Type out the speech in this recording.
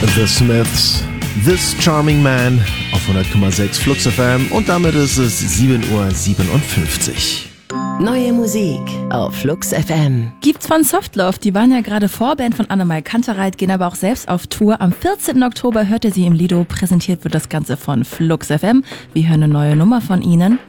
The Smiths, This Charming Man auf 100,6 Flux FM und damit ist es 7:57 Uhr. Neue Musik auf Flux FM. Gibt's von Softlove, die waren ja gerade Vorband von Annemai Kantereit, gehen aber auch selbst auf Tour. Am 14. Oktober hört ihr sie im Lido, präsentiert wird das Ganze von Flux FM. Wir hören eine neue Nummer von ihnen.